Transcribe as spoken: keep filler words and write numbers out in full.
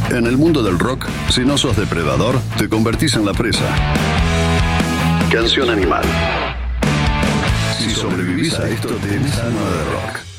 En el mundo del rock, si no sos depredador, te convertís en la presa. Canción Animal. Si sobrevivís a esto, tenés alma de rock.